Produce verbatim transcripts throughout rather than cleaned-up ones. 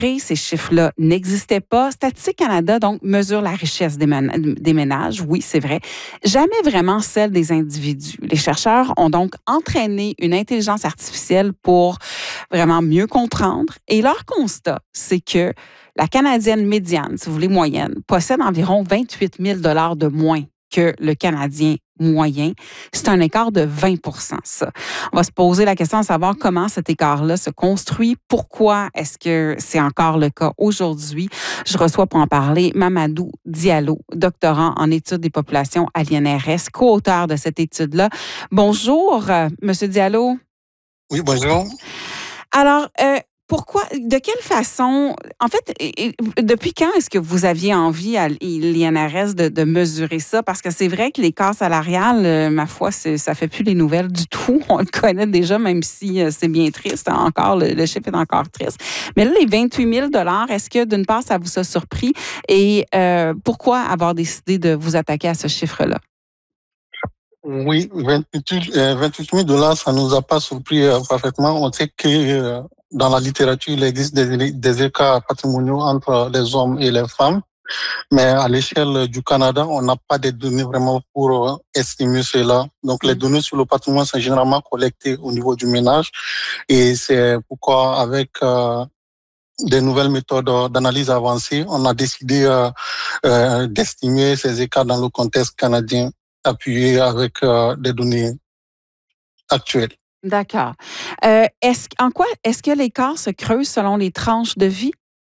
Ces chiffres-là n'existaient pas. Statistique Canada, donc, mesure la richesse des, man- des ménages, oui, c'est vrai, jamais vraiment celle des individus. Les chercheurs ont donc entraîné une intelligence artificielle pour vraiment mieux comprendre. Et leur constat, c'est que la Canadienne médiane, si vous voulez moyenne, possède environ vingt-huit mille dollars de moins que le Canadien moyen. C'est un écart de vingt pour cent, ça. On va se poser la question de savoir comment cet écart-là se construit. Pourquoi est-ce que c'est encore le cas aujourd'hui? Je reçois pour en parler Mamadou Diallo, doctorant en études des populations à l'I N R S, co-auteur de cette étude-là. Bonjour, euh, Monsieur Diallo. Oui, bonjour. Alors, euh, pourquoi, de quelle façon, en fait, depuis quand est-ce que vous aviez envie à l'I N R S de, de mesurer ça? Parce que c'est vrai que l'écart salarial, euh, ma foi, c'est, ça fait plus les nouvelles du tout. On le connaît déjà, même si euh, c'est bien triste encore, le, le chiffre est encore triste. Mais là, les vingt-huit mille dollars, est-ce que d'une part, ça vous a surpris? Et euh, pourquoi avoir décidé de vous attaquer à ce chiffre-là? Oui, vingt-huit mille dollars, ça nous a pas surpris euh, parfaitement. On sait que euh, dans la littérature, il existe des, des écarts patrimoniaux entre les hommes et les femmes. Mais à l'échelle du Canada, on n'a pas de données vraiment pour euh, estimer cela. Donc, mmh. les données sur le patrimoine sont généralement collectées au niveau du ménage. Et c'est pourquoi, avec euh, des nouvelles méthodes d'analyse avancées, on a décidé euh, euh, d'estimer ces écarts dans le contexte canadien, appuyé avec euh, des données actuelles. D'accord. Euh, est-ce, en quoi est-ce que l'écart se creuse selon les tranches de vie?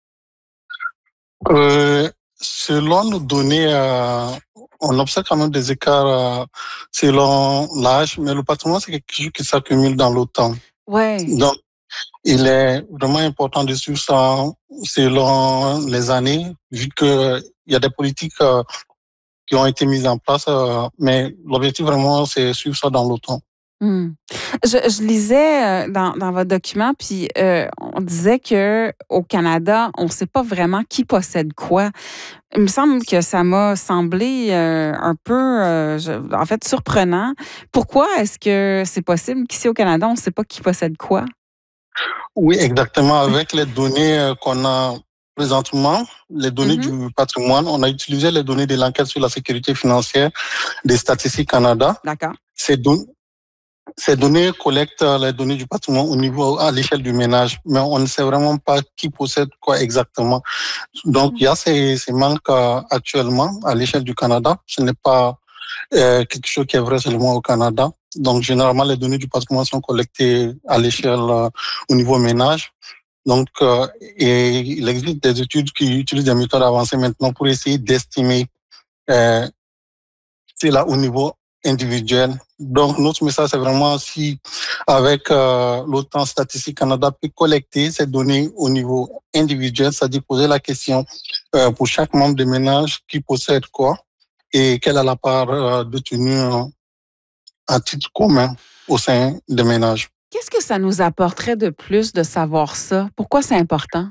Euh, selon nos données, euh, on observe quand même des écarts euh, selon l'âge, mais le patrimoine, c'est quelque chose qui s'accumule dans le temps. Ouais. Donc, il est vraiment important de suivre ça selon les années, vu qu'il y a des politiques euh, qui ont été mises en place, euh, mais l'objectif vraiment, c'est suivre ça dans le temps. Hmm. Je, je lisais dans, dans votre document, puis euh, on disait que au Canada, on ne sait pas vraiment qui possède quoi. Il me semble que ça m'a semblé euh, un peu, euh, je, en fait, surprenant. Pourquoi est-ce que c'est possible qu'ici au Canada, on ne sait pas qui possède quoi? Oui, exactement. Avec les données qu'on a présentement, les données mm-hmm. du patrimoine, on a utilisé les données de l'enquête sur la sécurité financière des Statistiques Canada. D'accord. Ces, don- ces données collectent les données du patrimoine au niveau, à l'échelle du ménage, mais on ne sait vraiment pas qui possède quoi exactement. Donc, mm-hmm. il y a ces, ces manques euh, actuellement à l'échelle du Canada. Ce n'est pas euh, quelque chose qui est vrai seulement au Canada. Donc, généralement, les données du patrimoine sont collectées à l'échelle euh, au niveau ménage. Donc, euh, et il existe des études qui utilisent des méthodes avancées maintenant pour essayer d'estimer euh, c'est là au niveau individuel. Donc, notre message, c'est vraiment si, avec euh, l'autant Statistique Canada, peut collecter ces données au niveau individuel, c'est-à-dire poser la question euh, pour chaque membre de ménage qui possède quoi et quelle est la part euh, détenue euh, à titre commun au sein des ménages. Qu'est-ce que ça nous apporterait de plus de savoir ça? Pourquoi c'est important?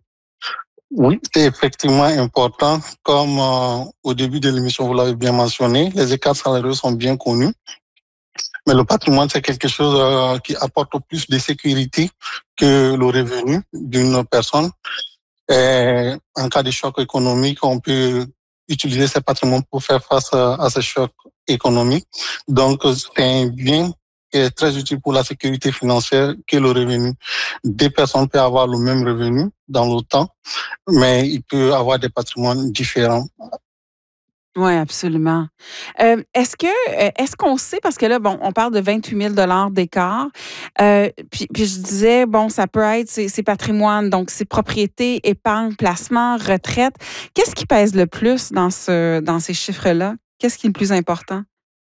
Oui, c'est effectivement important. Comme euh, au début de l'émission, vous l'avez bien mentionné, les écarts salariaux sont bien connus. Mais le patrimoine, c'est quelque chose euh, qui apporte plus de sécurité que le revenu d'une personne. Et en cas de choc économique, on peut utiliser ces patrimoines pour faire face à, à ce choc économique. Donc, c'est un bien qui est très utile pour la sécurité financière que le revenu. Des personnes peuvent avoir le même revenu dans le temps, mais il peut avoir des patrimoines différents. Oui, absolument. Euh, est-ce que est-ce qu'on sait, parce que là, bon, on parle de vingt-huit mille dollars d'écart, euh, puis, puis je disais, bon, ça peut être ces, ces patrimoines, donc ces propriétés, épargne, placement, retraite. Qu'est-ce qui pèse le plus dans, ce, dans ces chiffres-là? Qu'est-ce qui est le plus important?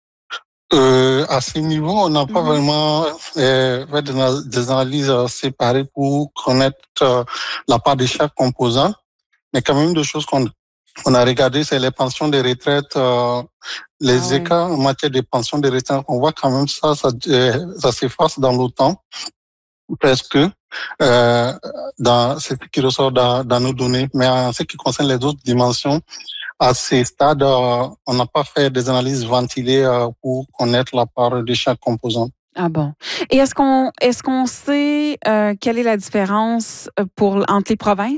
Euh, à ce niveau, on n'a pas mm-hmm. vraiment euh, fait des, des analyses séparées pour connaître euh, la part de chaque composant, mais quand même, deux choses qu'on on a regardé, c'est les pensions de retraite, euh, les ah écarts ouais. en matière de pensions de retraite. On voit quand même ça, ça, euh, ça s'efface dans le temps, presque, euh, dans ce qui ressort dans, dans nos données. Mais en ce qui concerne les autres dimensions, à ces stades, euh, on n'a pas fait des analyses ventilées euh, pour connaître la part de chaque composant. Ah bon. Et est-ce qu'on est-ce qu'on sait euh, quelle est la différence pour entre les provinces?